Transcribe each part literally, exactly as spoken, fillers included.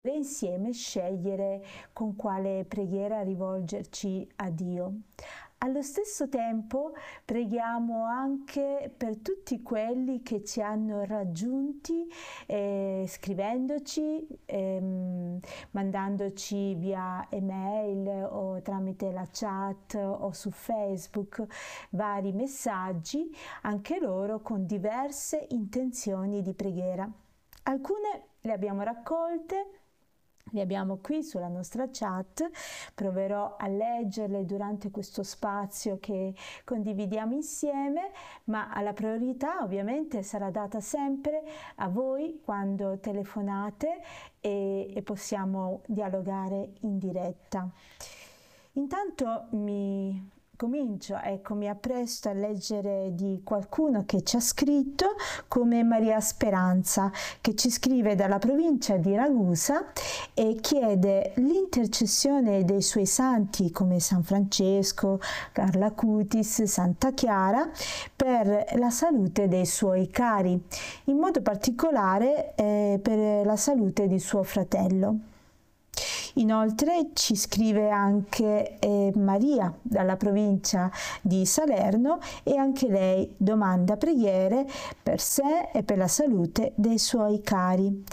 insieme scegliere con quale preghiera rivolgerci a Dio. Allo stesso tempo preghiamo anche per tutti quelli che ci hanno raggiunti eh, scrivendoci, ehm, mandandoci via email o tramite la chat o su Facebook vari messaggi, anche loro con diverse intenzioni di preghiera. Alcune le abbiamo raccolte, le abbiamo qui sulla nostra chat, proverò a leggerle durante questo spazio che condividiamo insieme, ma la priorità ovviamente sarà data sempre a voi quando telefonate e, e possiamo dialogare in diretta. Intanto mi comincio, ecco, mi appresto a leggere di qualcuno che ci ha scritto, come Maria Speranza, che ci scrive dalla provincia di Ragusa e chiede l'intercessione dei suoi santi come San Francesco, Carla Acutis, Santa Chiara per la salute dei suoi cari, in modo particolare eh, per la salute di suo fratello. Inoltre ci scrive anche eh, Maria dalla provincia di Salerno e anche lei domanda preghiere per sé e per la salute dei suoi cari.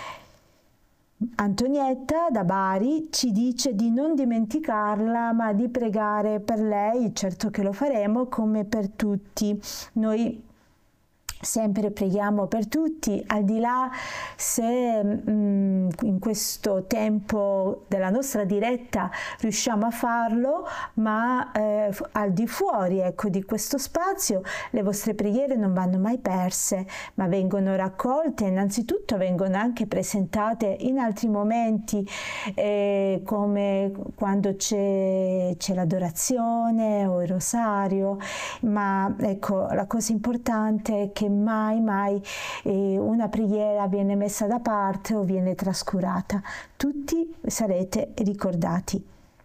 Antonietta da Bari ci dice di non dimenticarla, ma di pregare per lei, certo che lo faremo, come per tutti. Noi sempre preghiamo per tutti, al di là se mh, in questo tempo della nostra diretta riusciamo a farlo, ma eh, al di fuori, ecco, di questo spazio le vostre preghiere non vanno mai perse, ma vengono raccolte, innanzitutto vengono anche presentate in altri momenti, eh, come quando c'è, c'è l'adorazione o il rosario, ma ecco, la cosa importante è che mai mai eh, una preghiera viene messa da parte o viene trascurata. Tutti sarete ricordati.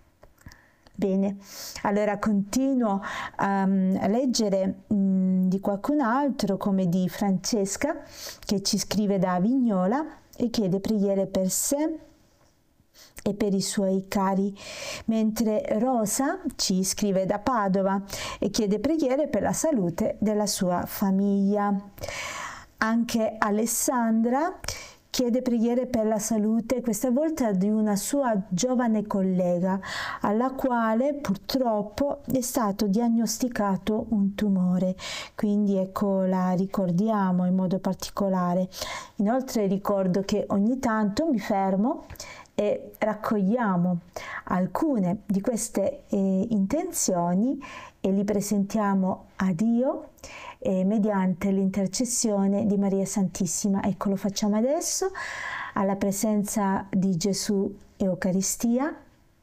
Bene, allora continuo um, a leggere um, di qualcun altro, come di Francesca, che ci scrive da Vignola e chiede preghiere per sé e per i suoi cari, mentre Rosa ci scrive da Padova e chiede preghiere per la salute della sua famiglia. Anche Alessandra chiede preghiere per la salute, questa volta di una sua giovane collega, alla quale purtroppo è stato diagnosticato un tumore, quindi ecco, la ricordiamo in modo particolare. Inoltre ricordo che ogni tanto mi fermo e raccogliamo alcune di queste eh, intenzioni e li presentiamo a Dio eh, mediante l'intercessione di Maria Santissima. Ecco, lo facciamo adesso alla presenza di Gesù Eucaristia.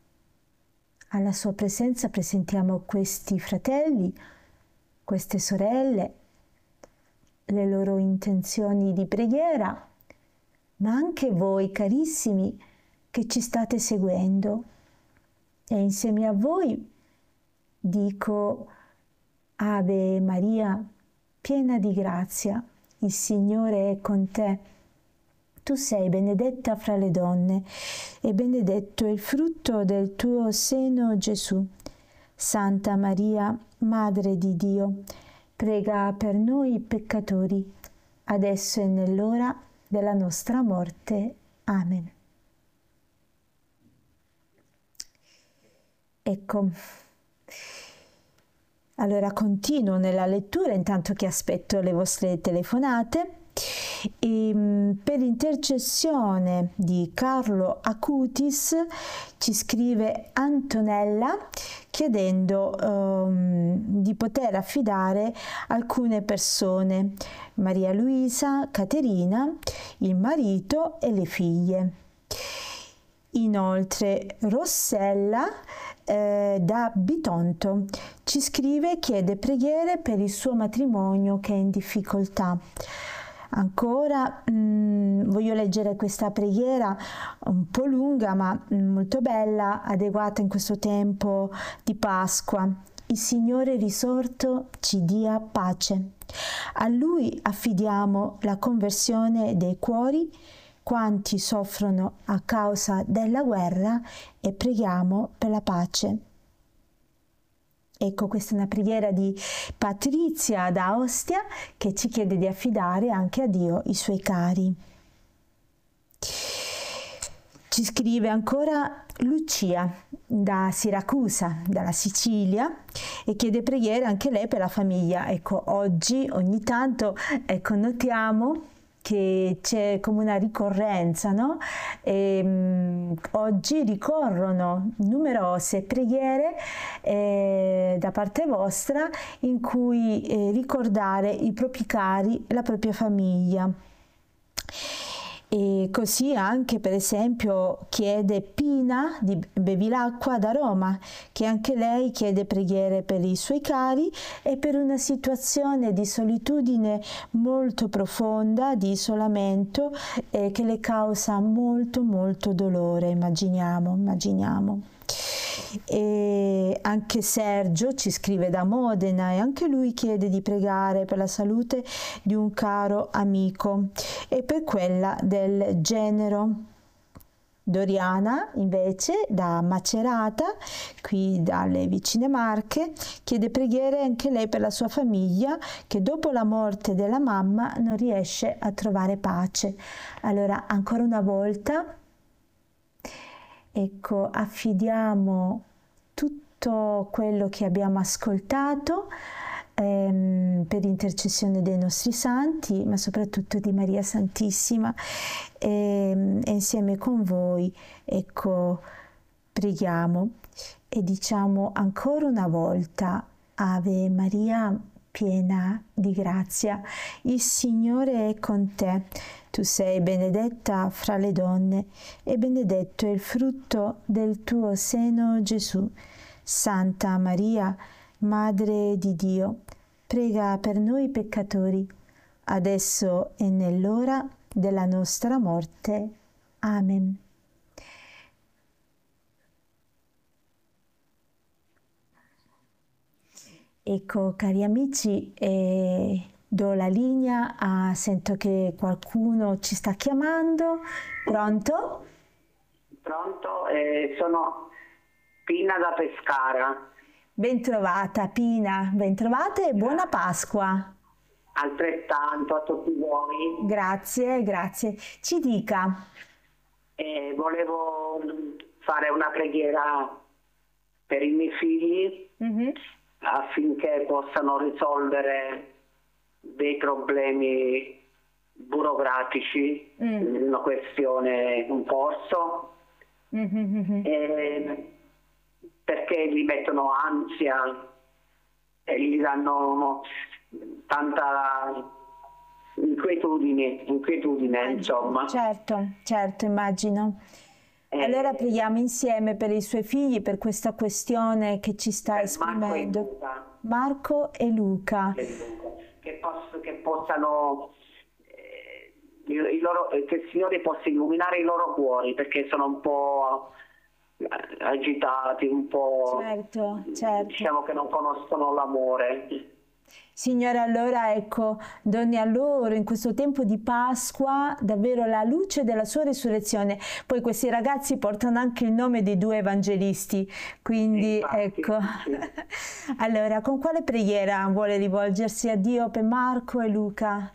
Alla sua presenza presentiamo questi fratelli, queste sorelle, le loro intenzioni di preghiera, ma anche voi carissimi che ci state seguendo, e insieme a voi dico: Ave Maria, piena di grazia, il Signore è con te. Tu sei benedetta fra le donne e benedetto è il frutto del tuo seno, Gesù. Santa Maria, Madre di Dio, prega per noi peccatori, adesso e nell'ora della nostra morte. Amen. Ecco, allora continuo nella lettura intanto che aspetto le vostre telefonate. E, per intercessione di Carlo Acutis ci scrive Antonella chiedendo um, di poter affidare alcune persone: Maria Luisa, Caterina, il marito e le figlie. Inoltre Rossella eh, da Bitonto ci scrive, chiede preghiere per il suo matrimonio che è in difficoltà. Ancora mh, voglio leggere questa preghiera un po' lunga ma molto bella, adeguata in questo tempo di Pasqua. Il Signore risorto ci dia pace. A Lui affidiamo la conversione dei cuori quanti soffrono a causa della guerra e preghiamo per la pace. Ecco, questa è una preghiera di Patrizia da Ostia che ci chiede di affidare anche a Dio i suoi cari. Ci scrive ancora Lucia da Siracusa, dalla Sicilia, e chiede preghiere anche lei per la famiglia. Ecco, oggi ogni tanto ecco, notiamo che c'è come una ricorrenza, no? E, mh, oggi ricorrono numerose preghiere eh, da parte vostra in cui eh, ricordare i propri cari, la propria famiglia. E così anche per esempio chiede Pina di Bevilacqua da Roma, che anche lei chiede preghiere per i suoi cari e per una situazione di solitudine molto profonda, di isolamento eh, che le causa molto molto dolore, immaginiamo, immaginiamo. E anche Sergio ci scrive da Modena e anche lui chiede di pregare per la salute di un caro amico e per quella del genero. Doriana invece da Macerata, qui dalle vicine Marche, chiede preghiere anche lei per la sua famiglia che dopo la morte della mamma non riesce a trovare pace. Allora ancora una volta ecco, affidiamo tutto quello che abbiamo ascoltato ehm, per intercessione dei nostri santi, ma soprattutto di Maria Santissima, e, e insieme con voi, ecco, preghiamo e diciamo ancora una volta: Ave Maria, piena di grazia, il Signore è con te. Tu sei benedetta fra le donne e benedetto è il frutto del tuo seno, Gesù. Santa Maria, Madre di Dio, prega per noi peccatori, adesso e nell'ora della nostra morte. Amen. Ecco, cari amici, eh, do la linea, ah, sento che qualcuno ci sta chiamando. Pronto? Pronto, eh, sono Pina da Pescara. Bentrovata Pina, bentrovata e buona Pasqua. Altrettanto a tutti voi. Grazie, grazie. Ci dica. Eh, volevo fare una preghiera per i miei figli mm-hmm. affinché possano risolvere dei problemi burocratici, mm. una questione in corso, mm-hmm. eh, perché gli mettono ansia e gli danno no, tanta inquietudine, inquietudine insomma. Certo, certo, immagino. Eh, allora preghiamo insieme per i suoi figli, per questa questione che ci sta esprimendo. Marco e Luca. E Luca. Che, poss- che possano, eh, i loro, che il Signore possa illuminare i loro cuori, perché sono un po' agitati, un po', certo, certo. diciamo che non conoscono l'amore. Signore, allora ecco, doni a loro in questo tempo di Pasqua davvero la luce della sua risurrezione. Poi questi ragazzi portano anche il nome dei due evangelisti, quindi infatti, ecco. sì. Allora, con quale preghiera vuole rivolgersi a Dio per Marco e Luca?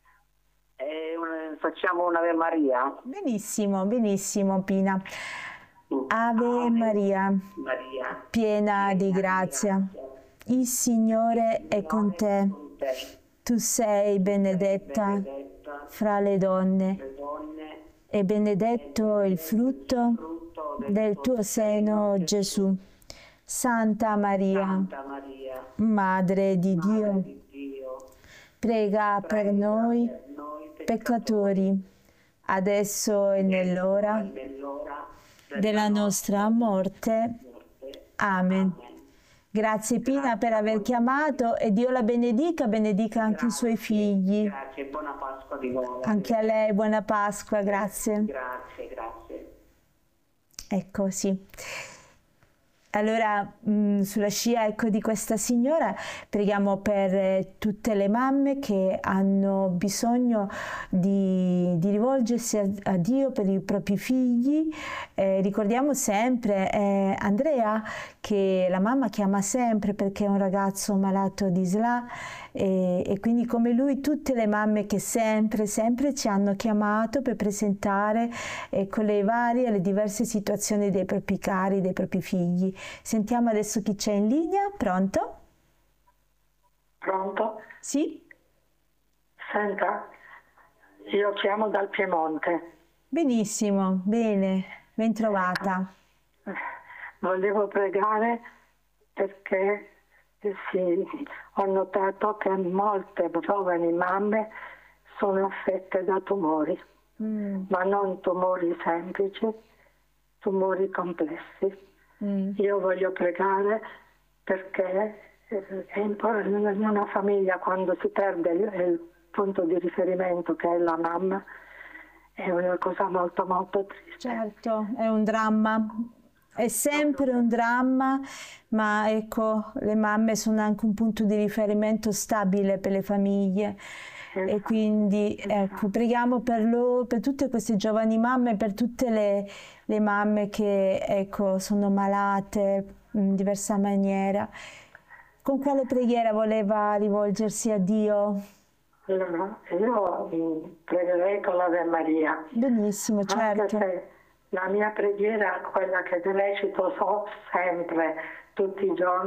Eh, facciamo un'Ave Maria. Benissimo, benissimo Pina. Ave, Ave Maria, Maria, piena di grazia. Il Signore è con te, tu sei benedetta fra le donne e benedetto il frutto del tuo seno, Gesù. Santa Maria, Madre di Dio, prega per noi peccatori, adesso e nell'ora della nostra morte. Amen. Grazie Pina per aver chiamato e Dio la benedica, benedica anche grazie, i suoi figli. Grazie, buona Pasqua di nuovo. Anche a lei, buona Pasqua, grazie. Grazie, grazie. Ecco, sì. Allora, mh, sulla scia ecco, di questa signora, preghiamo per eh, tutte le mamme che hanno bisogno di, di rivolgersi a, a Dio per i propri figli. Eh, ricordiamo sempre eh, Andrea, che la mamma chiama sempre perché è un ragazzo malato di S L A, e, e quindi come lui tutte le mamme che sempre, sempre ci hanno chiamato per presentare ecco, le varie, le diverse situazioni dei propri cari, dei propri figli. Sentiamo adesso chi c'è in linea. Pronto? Pronto? Sì? Senta, io chiamo dal Piemonte. Benissimo, bene, ben trovata. Volevo pregare perché eh, sì, ho notato che molte giovani mamme sono affette da tumori, Mm, ma non tumori semplici, tumori complessi. mm, Io voglio pregare perché eh, è impor- in una famiglia quando si perde il, il punto di riferimento che è la mamma è una cosa molto molto triste. certo, è un dramma. È sempre un dramma, ma ecco, le mamme sono anche un punto di riferimento stabile per le famiglie. E quindi ecco, preghiamo per loro, per tutte queste giovani mamme, per tutte le, le mamme che ecco, sono malate in diversa maniera. Con quale preghiera voleva rivolgersi a Dio? Allora, io mm, pregherei con l'Ave Maria, Benissimo, anche certo. se la mia preghiera è quella che recito so sempre, tutti i giorni.